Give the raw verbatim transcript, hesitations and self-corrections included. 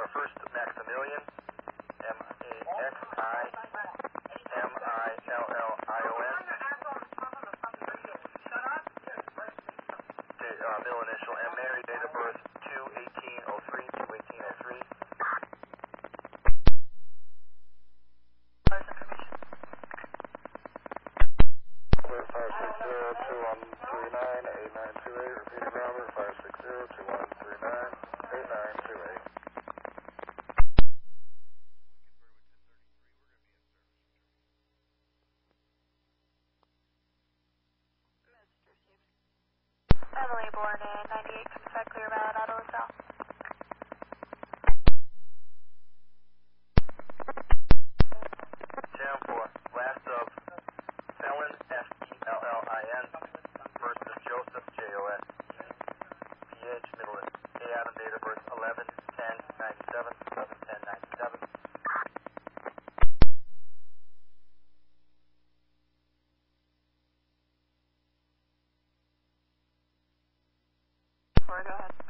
first, Maximilian, M A X I M I L L I O N. Uh, middle initial, M. Mary, date of birth, two eighteen oh three, two eighteen oh three. five six zero two one three nine eight nine two eight, repeating Robert, five six zero two one three nine eight nine two eight. Emily, born in ninety-eight, comes back clear valid, auto LaSalle. Channel four, last of Felon, F E L L I N, first is Joseph, J O S P H, middle is A. Adam, date of birth, eleven ten ninety-seven, eleven ten ninety-seven. Go ahead.